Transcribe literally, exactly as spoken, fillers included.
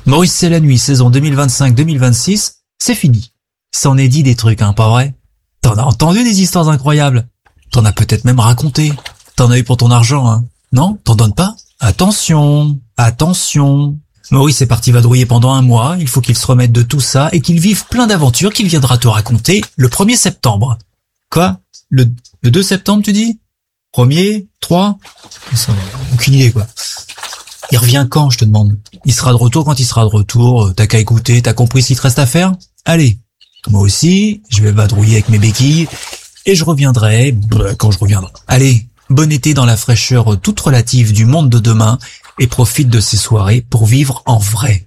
Maurice c'est la nuit, saison deux mille vingt-cinq deux mille vingt-six, c'est fini. C'en est dit des trucs, hein, pas vrai? T'en as entendu des histoires incroyables. T'en as peut-être même raconté. T'en as eu pour ton argent, hein. Non? T'en donnes pas? Attention, attention. Maurice est parti vadrouiller pendant un mois, il faut qu'il se remette de tout ça et qu'il vive plein d'aventures qu'il viendra te raconter le premier septembre. Quoi? Le, le deux septembre, tu dis? Premier? Trois? Aucune idée, quoi. Il revient quand, je te demande? Il sera de retour quand il sera de retour. T'as qu'à écouter, t'as compris ce qu'il te reste à faire? Allez. Moi aussi, je vais vadrouiller avec mes béquilles et je reviendrai bah, quand je reviendrai. Allez, bon été dans la fraîcheur toute relative du monde de demain et profite de ces soirées pour vivre en vrai.